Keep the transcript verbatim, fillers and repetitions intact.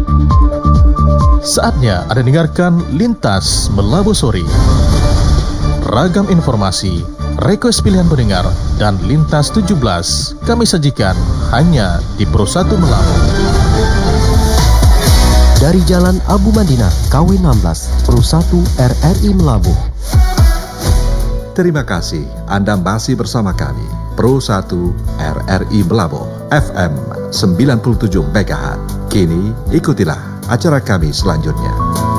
Saatnya Anda dengarkan Lintas Melabu Sore. Ragam informasi, request pilihan pendengar, dan Lintas tujuh belas kami sajikan hanya di Pro satu Melabu. Dari Jalan Abu Mandina, K W enam belas, Pro satu R R I Melabu. Terima kasih Anda masih bersama kami, Pro satu R R I Melabu, F M sembilan puluh tujuh megahertz. Kini ikutilah acara kami selanjutnya.